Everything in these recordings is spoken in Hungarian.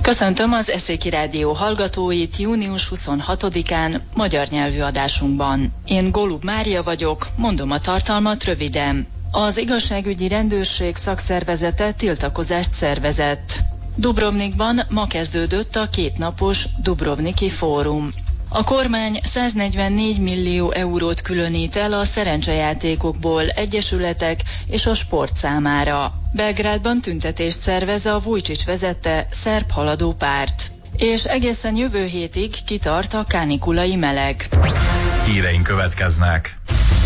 Köszöntöm az Eszéki Rádió hallgatóit június 26-án magyar nyelvű adásunkban. Én Golub Mária vagyok, mondom a tartalmat röviden. Az igazságügyi rendőrség szakszervezete tiltakozást szervezett. Dubrovnikban ma kezdődött a kétnapos Dubrovniki fórum. A kormány 144 millió eurót különít el a szerencsejátékokból egyesületek és a sport számára. Belgrádban tüntetést szervez a Vujčić vezette szerb haladó párt. És egészen jövő hétig kitart a kánikulai meleg. Híreink következnek.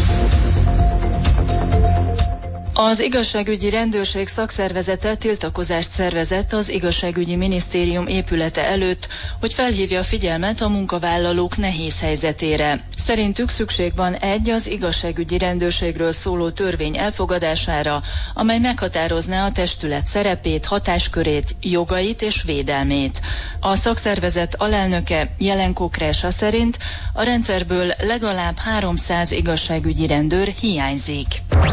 Az igazságügyi rendőrség szakszervezete tiltakozást szervezett az igazságügyi minisztérium épülete előtt, hogy felhívja a figyelmet a munkavállalók nehéz helyzetére. Szerintük szükség van az igazságügyi rendőrségről szóló törvény elfogadására, amely meghatározná a testület szerepét, hatáskörét, jogait és védelmét. A szakszervezet alelnöke Jelenko Kresa szerint a rendszerből legalább 300 igazságügyi rendőr hiányzik.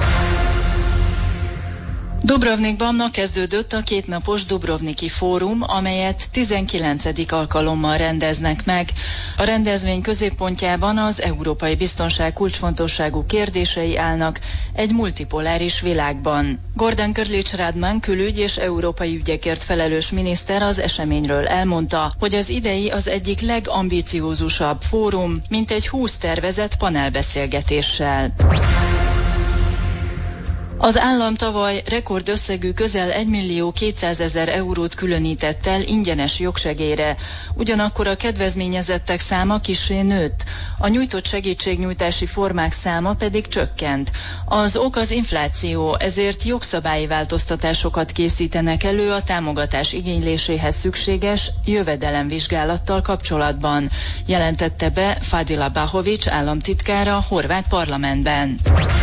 Dubrovnikban ma kezdődött a kétnapos Dubrovniki fórum, amelyet 19. alkalommal rendeznek meg. A rendezvény középpontjában az európai biztonság kulcsfontosságú kérdései állnak egy multipoláris világban. Gordon Grlić-Radman külügy és európai ügyekért felelős miniszter az eseményről elmondta, hogy az idei az egyik legambiciózusabb fórum, mintegy 20 tervezett panelbeszélgetéssel. Az állam tavaly rekordösszegű közel 1.200.000 eurót különített el ingyenes jogsegélyre, ugyanakkor a kedvezményezettek száma kissé nőtt, a nyújtott segítségnyújtási formák száma pedig csökkent. Az ok az infláció, ezért jogszabályi változtatásokat készítenek elő a támogatás igényléséhez szükséges jövedelemvizsgálattal kapcsolatban, jelentette be Fadila Bahović államtitkára a horvát parlamentben.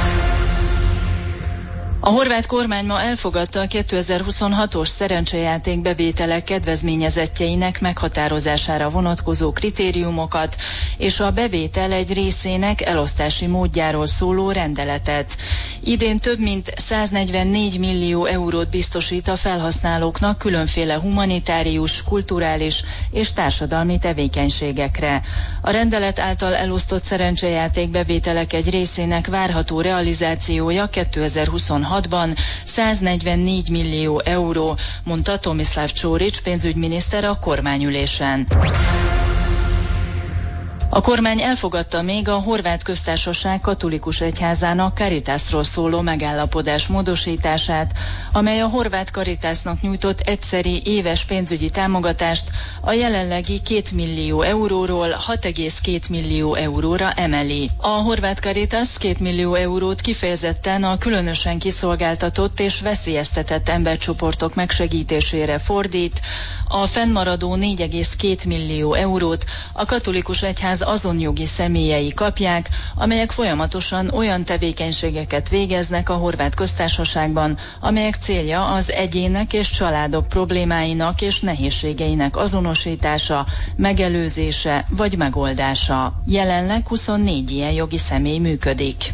A horvát kormány ma elfogadta a 2026-os szerencsejáték bevételek kedvezményezettjeinek meghatározására vonatkozó kritériumokat és a bevétel egy részének elosztási módjáról szóló rendeletet. Idén több mint 144 millió eurót biztosít a felhasználóknak különféle humanitárius, kulturális és társadalmi tevékenységekre. A rendelet által elosztott szerencsejáték bevételek egy részének várható realizációja 2026-ban 144 millió euró, mondta Tomislav Ćorić pénzügyminiszter a kormányülésen. A kormány elfogadta még a Horvát Köztársaság Katolikus Egyházának Caritasról szóló megállapodás módosítását, amely a horvát Caritasnak nyújtott egyszeri éves pénzügyi támogatást a jelenlegi 2 millió euróról 6,2 millió euróra emeli. A horvát Caritas 2 millió eurót kifejezetten a különösen kiszolgáltatott és veszélyeztetett embercsoportok megsegítésére fordít, a fennmaradó 4,2 millió eurót a Katolikus Egyház azon jogi személyei kapják, amelyek folyamatosan olyan tevékenységeket végeznek a Horvát Köztársaságban, amelyek célja az egyének és családok problémáinak és nehézségeinek azonosítása, megelőzése vagy megoldása. Jelenleg 24 ilyen jogi személy működik.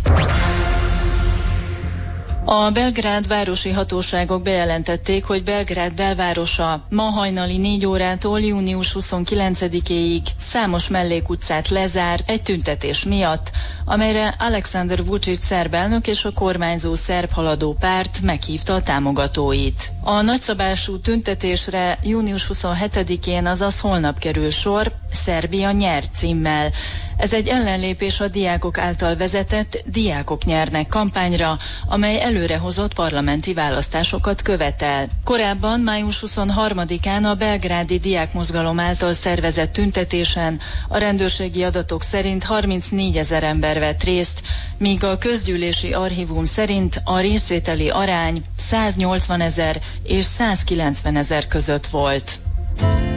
A belgrád városi hatóságok bejelentették, hogy Belgrád belvárosa ma hajnali 4 órától június 29-éig számos mellékutcát lezár egy tüntetés miatt, amelyre Aleksandar Vučić szerb elnök és a kormányzó szerb haladó párt meghívta a támogatóit. A nagyszabású tüntetésre június 27-én, azaz holnap kerül sor, Szerbia nyer címmel. Ez egy ellenlépés a diákok által vezetett Diákok nyernek kampányra, amely előrehozott parlamenti választásokat követel. Korábban, május 23-án a belgrádi diákmozgalom által szervezett tüntetésen a rendőrségi adatok szerint 34 000 ember vett részt, míg a közgyűlési archívum szerint a részvételi arány 180 000 és 190 000 között volt.